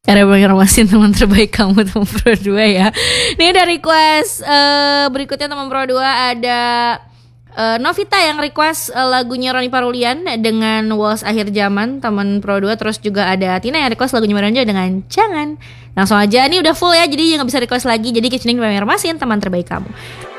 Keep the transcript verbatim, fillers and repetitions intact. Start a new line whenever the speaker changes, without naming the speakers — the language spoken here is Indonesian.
Era Banjarmasin teman terbaik kamu teman Pro dua ya. Ini ada request uh, berikutnya teman Pro dua ada uh, Novita yang request uh, lagunya Roni Parulian dengan Waltz Akhir Zaman teman Pro dua. Terus juga ada Tina yang request lagunya Maranjo dengan Jangan. Langsung aja, ini udah full ya, jadi nggak bisa request lagi. Jadi Kitchening Banjarmasin teman terbaik kamu.